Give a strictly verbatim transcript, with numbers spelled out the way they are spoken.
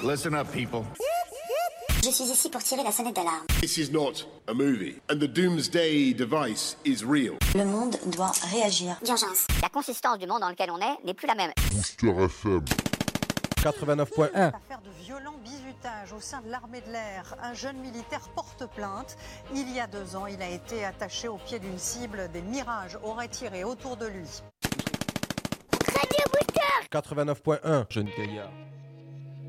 Listen up, people. Je suis ici pour tirer la sonnette d'alarme. This is not a movie, and the doomsday device is real. Le monde doit réagir. D'urgence. La consistance du monde dans lequel on est n'est plus la même. Booster F M. quatre-vingt-neuf point un. Affaire de violent bizutage au sein de l'armée de l'air. Un jeune militaire porte plainte. Il y a deux ans, il a été attaché au pied d'une cible. Des mirages auraient tiré autour de lui. quatre-vingt-neuf point un. Jeune Gaillard.